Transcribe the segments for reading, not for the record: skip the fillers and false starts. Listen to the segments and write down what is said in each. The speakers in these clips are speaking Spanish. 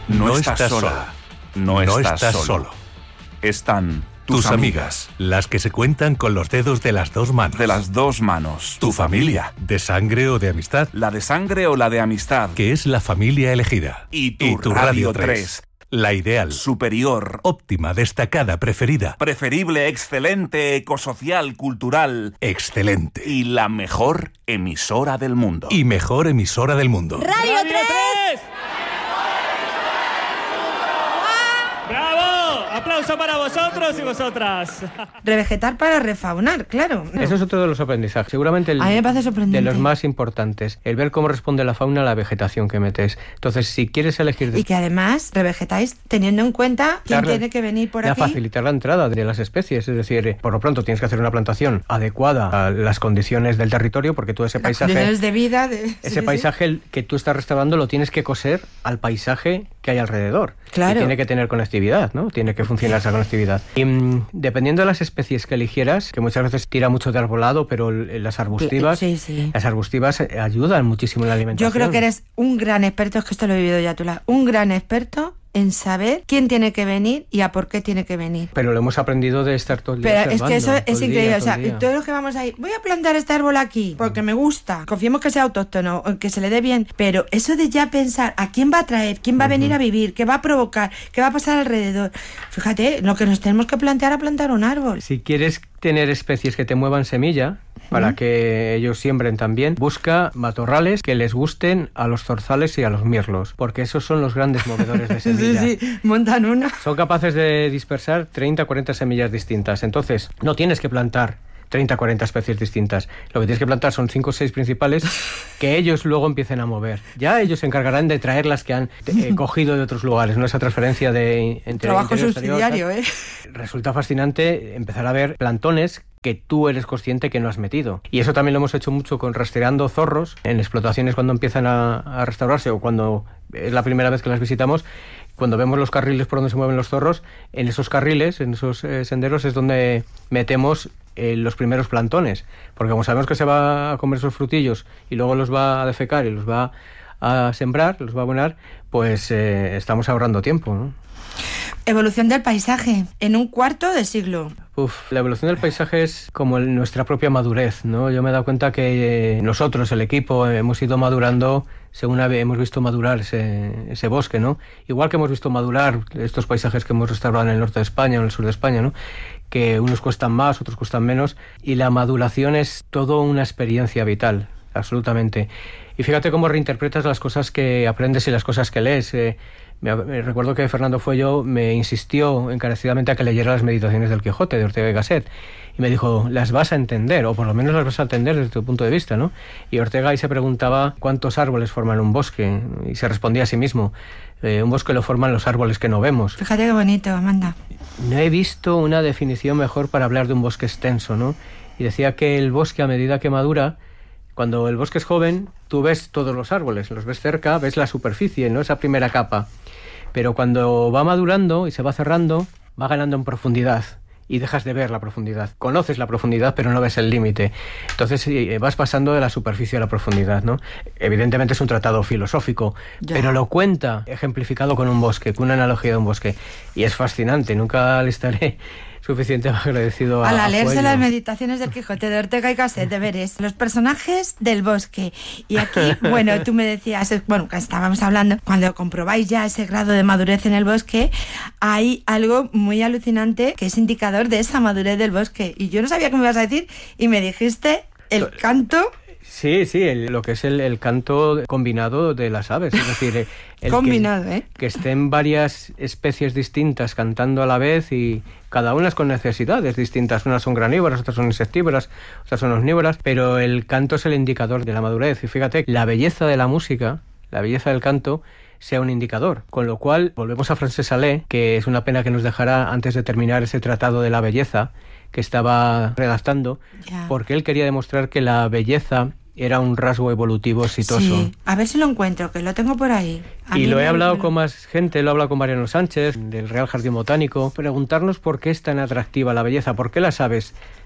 No estás sola. No estás solo. Están tus amigas, las que se cuentan con los dedos de las dos manos. De las dos manos. Tu familia, de sangre o de amistad. La de sangre o la de amistad. Que es la familia elegida. Y tu Radio 3. La ideal. Superior. Óptima, destacada, preferida. Preferible, excelente, ecosocial, cultural. Excelente. Y la mejor emisora del mundo. Y mejor emisora del mundo. ¡Radio 3! ¡Bravo! ¡Aplauso para vosotros y vosotras! Revegetar para refaunar, claro. No. Eso es otro de los aprendizajes. Seguramente a mí me parece sorprendente. De los más importantes. El ver cómo responde la fauna a la vegetación que metes. Entonces, si quieres elegir... Y que además revegetáis teniendo en cuenta quién tiene que venir por aquí. Facilitar la entrada de las especies. Es decir, por lo pronto tienes que hacer una plantación adecuada a las condiciones del territorio, porque tú ese paisaje... condiciones de vida... Ese paisaje que tú estás restaurando lo tienes que coser al paisaje que hay alrededor. Claro. Y tiene que tener conectividad, ¿no? Tiene que funcionar esa conectividad. Y dependiendo de las especies que eligieras, que muchas veces tira mucho de arbolado, pero las arbustivas, las arbustivas ayudan muchísimo en la alimentación. Yo creo que eres un gran experto, es que esto lo he vivido ya tú, un gran experto en saber quién tiene que venir y a por qué tiene que venir. Pero lo hemos aprendido de estar todo el día. Pero es que eso es increíble. O sea, todos los que vamos ahí, voy a plantar este árbol aquí porque me gusta. Confiemos que sea autóctono, que se le dé bien. Pero eso de ya pensar a quién va a traer, quién va a venir a vivir, qué va a provocar, qué va a pasar alrededor. Fíjate, lo que nos tenemos que plantear a plantar un árbol. Si quieres tener especies que te muevan semilla, para que ellos siembren también, busca matorrales que les gusten a los zorzales y a los mirlos, porque esos son los grandes movedores de semilla. Sí, montan una. Son capaces de dispersar 30 o 40 semillas distintas. Entonces, no tienes que plantar 30 o 40 especies distintas. Lo que tienes que plantar son 5 o 6 principales que ellos luego empiecen a mover. Ya ellos se encargarán de traer las que han cogido de otros lugares, ¿no? Esa transferencia de trabajo subsidiario, Resulta fascinante empezar a ver plantones que tú eres consciente que no has metido. Y eso también lo hemos hecho mucho con rastreando zorros en explotaciones cuando empiezan a restaurarse o cuando es la primera vez que las visitamos. Cuando vemos los carriles por donde se mueven los zorros, en esos carriles, en esos senderos es donde metemos los primeros plantones, porque como sabemos que se va a comer esos frutillos y luego los va a defecar y los va a sembrar, los va a abonar, pues estamos ahorrando tiempo, ¿no? Evolución del paisaje en un cuarto de siglo. La evolución del paisaje es como nuestra propia madurez, ¿no? Yo me he dado cuenta que nosotros, el equipo, hemos ido madurando según hemos visto madurar ese bosque, ¿no? Igual que hemos visto madurar estos paisajes que hemos restaurado en el norte de España o en el sur de España, ¿no? Que unos cuestan más, otros cuestan menos, y la maduración es toda una experiencia vital, absolutamente. Y fíjate cómo reinterpretas las cosas que aprendes y las cosas que lees. Me recuerdo que Fernando Fuello me insistió encarecidamente a que leyera las Meditaciones del Quijote de Ortega y Gasset y me dijo, las vas a entender, o por lo menos las vas a entender desde tu punto de vista, ¿no? Y Ortega ahí se preguntaba cuántos árboles forman un bosque y se respondía a sí mismo, un bosque lo forman los árboles que no vemos. Fíjate qué bonito, Amanda. No he visto una definición mejor para hablar de un bosque extenso, ¿no? Y decía que el bosque, a medida que madura, cuando el bosque es joven, tú ves todos los árboles, los ves cerca, ves la superficie, ¿no? Esa primera capa. Pero cuando va madurando y se va cerrando, va ganando en profundidad y dejas de ver la profundidad. Conoces la profundidad, pero no ves el límite. Entonces vas pasando de la superficie a la profundidad, ¿no? Evidentemente es un tratado filosófico, pero lo cuenta ejemplificado con un bosque, con una analogía de un bosque. Y es fascinante, nunca le estaré suficiente agradecido a leerse Fuello. Las Meditaciones del Quijote de Ortega y Gasset, deberes, los personajes del bosque. Y aquí, bueno, tú me decías, bueno, que estábamos hablando, cuando comprobáis ya ese grado de madurez en el bosque, hay algo muy alucinante que es indicador de esa madurez del bosque. Y yo no sabía qué me ibas a decir y me dijiste el canto. Sí, lo que es el canto combinado de las aves, es decir, combinado, que estén varias especies distintas cantando a la vez y cada una con necesidades distintas, unas son granívoras, otras son insectívoras, otras son omnívoras, pero el canto es el indicador de la madurez y fíjate, la belleza de la música, la belleza del canto sea un indicador, con lo cual volvemos a Francesc Salé, que es una pena que nos dejará antes de terminar ese tratado de la belleza que estaba redactando, porque él quería demostrar que la belleza era un rasgo evolutivo exitoso. Sí, a ver si lo encuentro, que lo tengo por ahí. Y lo he hablado con más gente, lo he hablado con Mariano Sánchez, del Real Jardín Botánico, preguntarnos por qué es tan atractiva la belleza, por qué las aves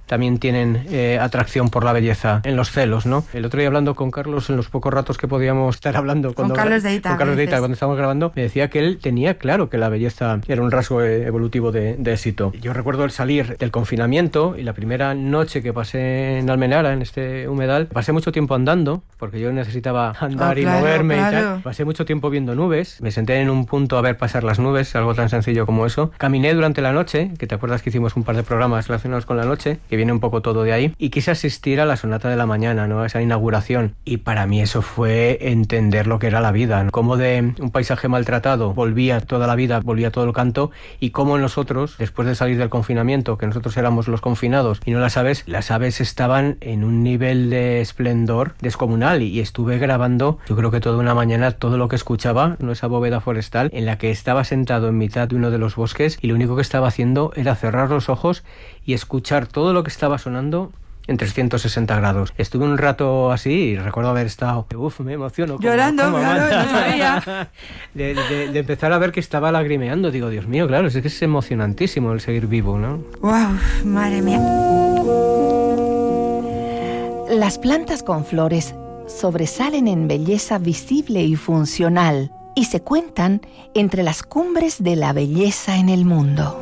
también tienen atracción por la belleza en los celos, ¿no? El otro día hablando con Carlos, en los pocos ratos que podíamos estar hablando con Carlos de Ita, cuando estábamos grabando, me decía que él tenía claro que la belleza era un rasgo evolutivo de éxito. Yo recuerdo el salir del confinamiento y la primera noche que pasé en Almenara, en este humedal, pasé mucho tiempo andando, porque yo necesitaba andar y moverme y tal. Pasé mucho tiempo viendo nubes, me senté en un punto a ver pasar las nubes, algo tan sencillo como eso. Caminé durante la noche, que te acuerdas que hicimos un par de programas relacionados con la noche, que viene un poco todo de ahí, y quise asistir a la Sonata de la Mañana, ¿no? A esa inauguración. Y para mí eso fue entender lo que era la vida, ¿no? Cómo de un paisaje maltratado volvía toda la vida, volvía todo el canto, y cómo nosotros, después de salir del confinamiento, que nosotros éramos los confinados y no las aves estaban en un nivel de esplendor descomunal, y estuve grabando, yo creo que toda una mañana, todo lo que escuchaba, ¿no? Esa bóveda forestal en la que estaba sentado en mitad de uno de los bosques, y lo único que estaba haciendo era cerrar los ojos y escuchar todo lo que estaba sonando en 360 grados. Estuve un rato así y recuerdo haber estado... me emociono. Llorando, claro, no sabía. De empezar a ver que estaba lagrimeando. Digo, Dios mío, claro, es que es emocionantísimo el seguir vivo, ¿no? ¡Wow! Madre mía. Las plantas con flores sobresalen en belleza visible y funcional y se cuentan entre las cumbres de la belleza en el mundo.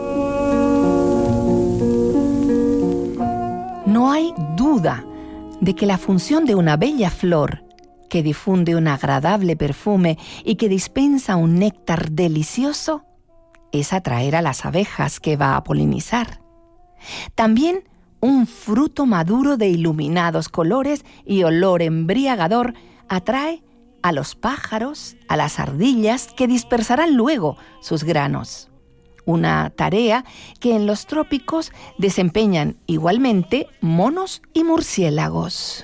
No hay duda de que la función de una bella flor que difunde un agradable perfume y que dispensa un néctar delicioso es atraer a las abejas que va a polinizar. También un fruto maduro de iluminados colores y olor embriagador atrae a los pájaros, a las ardillas que dispersarán luego sus granos. Una tarea que en los trópicos desempeñan igualmente monos y murciélagos.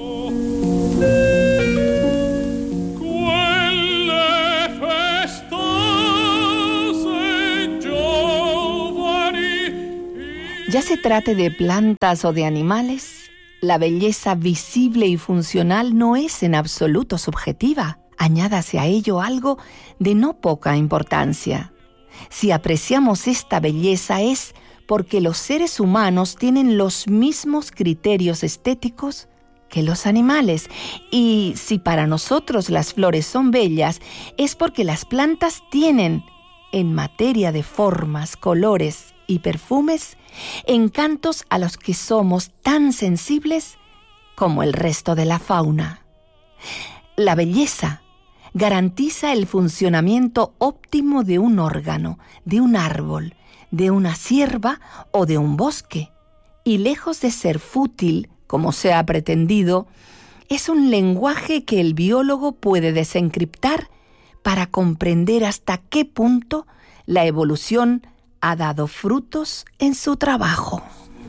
Ya se trate de plantas o de animales, la belleza visible y funcional no es en absoluto subjetiva. Añádase a ello algo de no poca importancia. Si apreciamos esta belleza es porque los seres humanos tienen los mismos criterios estéticos que los animales. Y si para nosotros las flores son bellas, es porque las plantas tienen, en materia de formas, colores y perfumes, encantos a los que somos tan sensibles como el resto de la fauna. La belleza garantiza el funcionamiento óptimo de un órgano, de un árbol, de una cierva o de un bosque. Y lejos de ser fútil, como se ha pretendido, es un lenguaje que el biólogo puede desencriptar para comprender hasta qué punto la evolución ha dado frutos en su trabajo.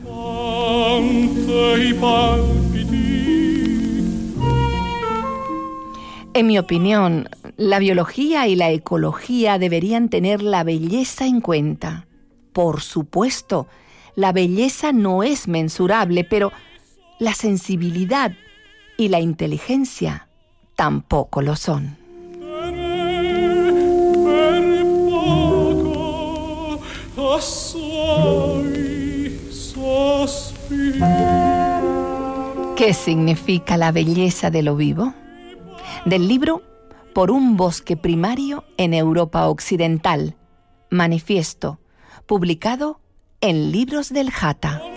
En mi opinión, la biología y la ecología deberían tener la belleza en cuenta. Por supuesto, la belleza no es mensurable, pero la sensibilidad y la inteligencia tampoco lo son. ¿Qué significa la belleza de lo vivo? Del libro Por un bosque primario en Europa Occidental, Manifiesto, publicado en Libros del Jata.